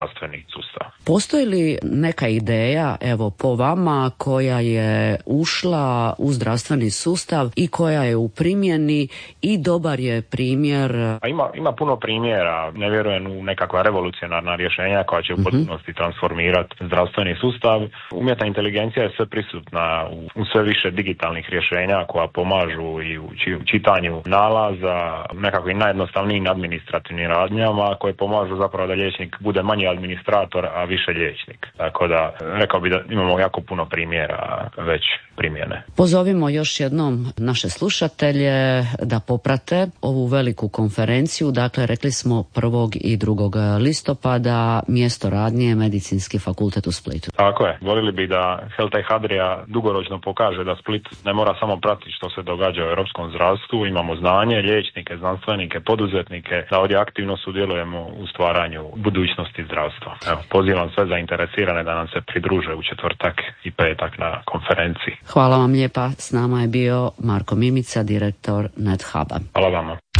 zdravstveni sustav. Postoji li neka ideja, evo po vama, koja je ušla u zdravstveni sustav i koja je u primjeni i dobar je primjer? Ima puno primjera, ne vjerujem u nekakva revolucionarna rješenja koja će u potpunosti transformirati zdravstveni sustav. Umjetna inteligencija je sve prisutna u sve više digitalnih rješenja koja pomažu i u čitanju nalaza, nekakvim najjednostavnijim administrativnim radnjama koje pomažu zapravo da liječnik bude manji administrator, a više liječnik. Tako da rekao bi da imamo jako puno primjera već primjene. Pozovimo još jednom naše slušatelje da poprate ovu veliku konferenciju. Dakle, rekli smo 1. i 2. listopada, mjesto radnje je Medicinski fakultet u Splitu. Tako je. Voljeli bi da Healthtech Adria dugoročno pokaže da Split ne mora samo pratiti što se događa u europskom zdravstvu. Imamo znanje, liječnike, znanstvenike, poduzetnike, da ovdje aktivno sudjelujemo u stvaranju budućnosti zdravstva. Evo, pozivam sve zainteresirane da nam se pridruže u četvrtak i petak na konferenciji. Hvala vam lijepa. S nama je bio Marko Mimica, direktor NetHuba. Hvala vama.